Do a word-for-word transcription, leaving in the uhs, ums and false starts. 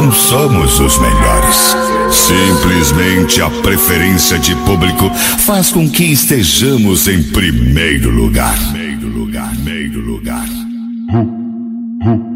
não somos os melhores. Simplesmente a preferência de público faz com que estejamos em primeiro lugar. Primeiro lugar, primeiro lugar.